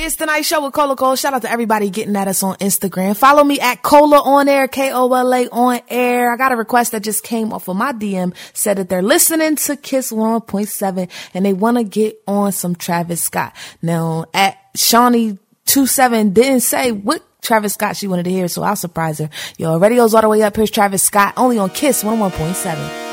It's the Night Show with Cola Cole. Shout out to everybody getting at us on Instagram. Follow me at Cola on air, Kola on air. I got a request that just came off of my DM, said that they're listening to Kiss 101.7 and they want to get on some Travis Scott. Now, at Shawnee27 didn't say what Travis Scott she wanted to hear, so I'll surprise her. Yo, radio's all the way up. Here's Travis Scott, only on Kiss 101.7.